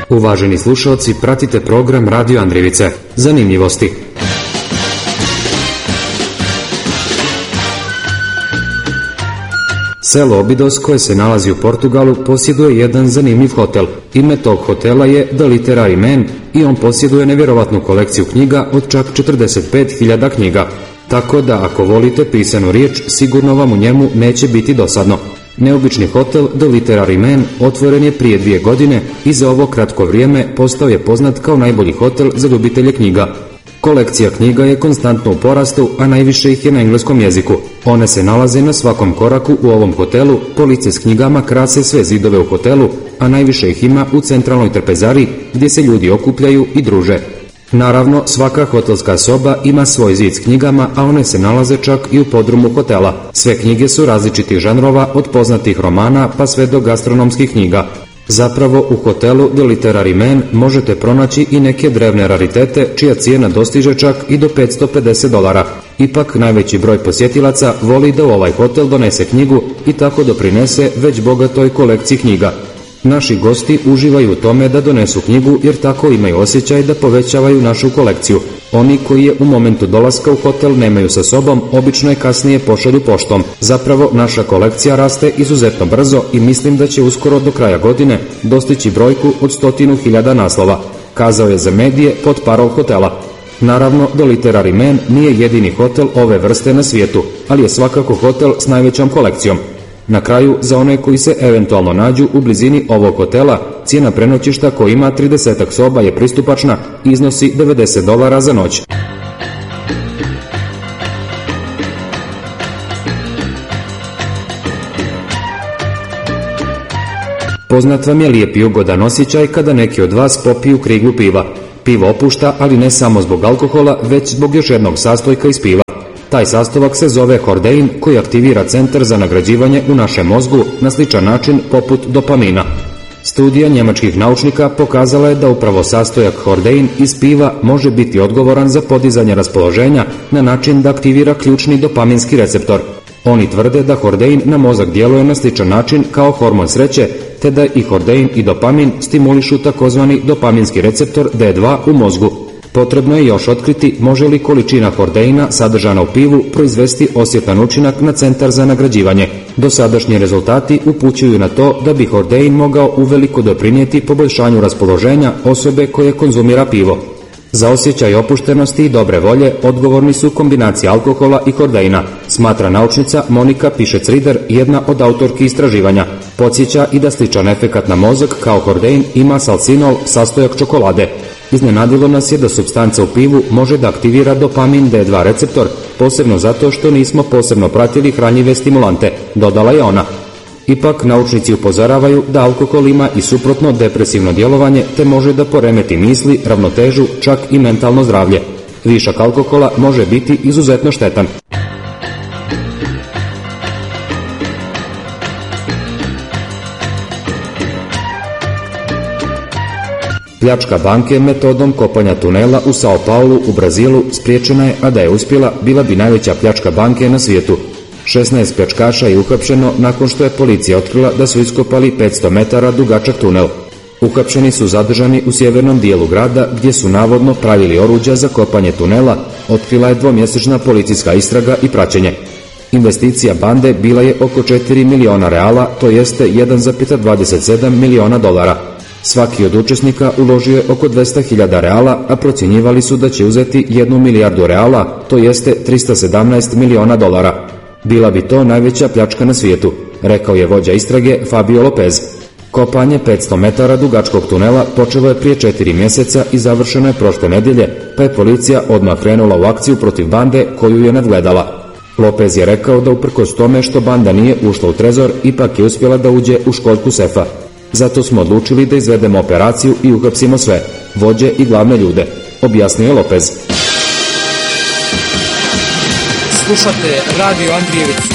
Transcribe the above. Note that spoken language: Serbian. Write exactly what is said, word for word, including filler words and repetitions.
Uvaženi slušalci, pratite program Radio Andrijevice. Zanimljivosti. Selo Obidos, koje se nalazi u Portugalu, posjeduje jedan zanimljiv hotel. Ime tog hotela je The Literary Man i on posjeduje nevjerovatnu kolekciju knjiga od čak četrdeset pet hiljada knjiga. Tako da ako volite pisanu riječ, sigurno vam u njemu neće biti dosadno. Neobični hotel The Literary Man otvoren je prije dvije godine i za ovo kratko vrijeme postao je poznat kao najbolji hotel za ljubitelje knjiga. Kolekcija knjiga je konstantno u porastu, a najviše ih je na engleskom jeziku. One se nalaze na svakom koraku u ovom hotelu, police s knjigama krase sve zidove u hotelu, a najviše ih ima u centralnoj trpezari gdje se ljudi okupljaju i druže. Naravno, svaka hotelska soba ima svoj zid s knjigama, a one se nalaze čak i u podrumu hotela. Sve knjige su različitih žanrova, od poznatih romana pa sve do gastronomskih knjiga. Zapravo, u hotelu The Literary Man možete pronaći i neke drevne raritete čija cijena dostiže čak i do petsto pedeset dolara. Ipak, najveći broj posjetilaca voli da u ovaj hotel donese knjigu i tako doprinese već bogatoj kolekciji knjiga. Naši gosti uživaju u tome da donesu knjigu jer tako imaju osjećaj da povećavaju našu kolekciju. Oni koji je u momentu dolaska u hotel nemaju sa sobom, obično je kasnije pošalju poštom. Zapravo, naša kolekcija raste izuzetno brzo i mislim da će uskoro do kraja godine dostići brojku od stotinu hiljada naslova, kazao je za medije portparol hotela. Naravno, The Literary Man nije jedini hotel ove vrste na svijetu, ali je svakako hotel s najvećom kolekcijom. Na kraju, za one koji se eventualno nađu u blizini ovog hotela, cijena prenoćišta koja ima trideset soba je pristupačna i iznosi devedeset dolara za noć. Poznat vam je lijep i ugodan osjećaj kada neki od vas popiju kriglu piva. Pivo opušta, ali ne samo zbog alkohola, već zbog još jednog sastojka iz piva. Taj sastojak se zove hordein, koji aktivira centar za nagrađivanje u našem mozgu na sličan način poput dopamina. Studija njemačkih naučnika pokazala je da upravo sastojak hordein iz piva može biti odgovoran za podizanje raspoloženja na način da aktivira ključni dopaminski receptor. Oni tvrde da hordein na mozak djeluje na sličan način kao hormon sreće, te da i hordein i dopamin stimulišu takozvani dopaminski receptor D dva u mozgu. Potrebno je još otkriti može li količina hordeina sadržana u pivu proizvesti osjetan učinak na centar za nagrađivanje. Dosadašnji rezultati upućuju na to da bi hordein mogao uveliko doprinijeti poboljšanju raspoloženja osobe koje konzumira pivo. Za osjećaj opuštenosti i dobre volje odgovorni su kombinacija alkohola i hordeina, smatra naučnica Monika Pišec-Rider, jedna od autorki istraživanja. Podsjeća i da sličan efekat na mozak kao hordein ima salcinol, sastojak čokolade. Iznenadilo nas je da supstanca u pivu može da aktivira dopamin D dva receptor, posebno zato što nismo posebno pratili hranjive stimulante, dodala je ona. Ipak, naučnici upozoravaju da alkohol ima i suprotno depresivno djelovanje, te može da poremeti misli, ravnotežu, čak i mentalno zdravlje. Višak alkohola može biti izuzetno štetan. Pljačka banke metodom kopanja tunela u Sao Paulu u Brazilu spriječena je, a da je uspjela, bila bi najveća pljačka banke na svijetu. šesnaest pljačkaša je uhapšeno nakon što je policija otkrila da su iskopali petsto metara dugačak tunel. Uhapšeni su zadržani u sjevernom dijelu grada gdje su navodno pravili oruđa za kopanje tunela, otkrila je dvomjesečna policijska istraga i praćenje. Investicija bande bila je oko četiri miliona reala, to jeste jedan zarez dvadeset sedam miliona dolara. Svaki od učesnika uložio je oko dvesta hiljada reala, a procjenjivali su da će uzeti jednu milijardu reala, to jeste trista sedamnaest miliona dolara. Bila bi to najveća pljačka na svijetu, rekao je vođa istrage Fabio Lopez. Kopanje petsto metara dugačkog tunela počelo je prije četiri mjeseca i završeno je prošle nedjelje, pa je policija odmah krenula u akciju protiv bande koju je nadgledala. Lopez je rekao da uprkos tome što banda nije ušla u trezor, ipak je uspjela da uđe u školjku sefa. Zato smo odlučili da izvedemo operaciju i uhapsimo sve, vođe i glavne ljude, objasnio je Lopez. Slušate Radio Andrijevicu.